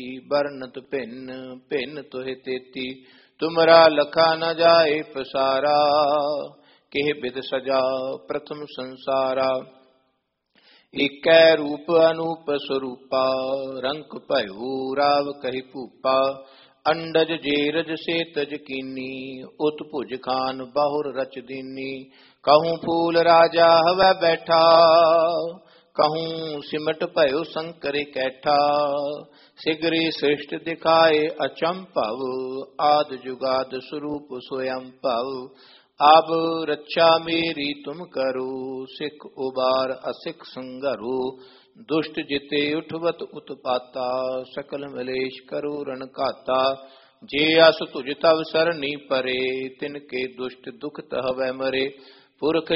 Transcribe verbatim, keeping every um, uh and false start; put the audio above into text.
बरनत भिन्न भिन्न तुहे तेती तुमरा लखा न जाए पसारा केह बिद सजा प्रथम संसारा एकै रूप अनूप स्वरूपा रंक भयो राव कहि भूपा अंडज जेरज से तज कीनी उत भुज खान बाहुर रच दीनी कहूँ फूल राजा हवै बैठा कहूँ सिमट भयो शंकर कैठा सिगरी सृष्ट दिखाए अचंभव आद जुगाद स्वरूप स्वयं भव अब रक्षा मेरी तुम करो सिख उबार असिख संगरो दुष्ट जिते उठवत उत्पाता सकल मलेश करो रण घाता जे अस तुझ तव सरनी परे तिनके दुष्ट दुख तहवै मरे पुरख